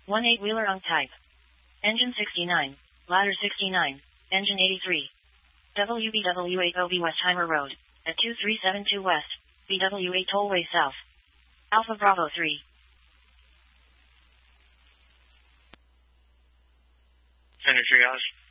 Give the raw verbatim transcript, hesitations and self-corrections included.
one eight-wheeler on type. Engine sixty-nine. Ladder sixty-nine. Engine eighty-three. W B W eight O B Westheimer Road. At two three seven two West. B W eight Tollway South. Alpha Bravo three. Center triage.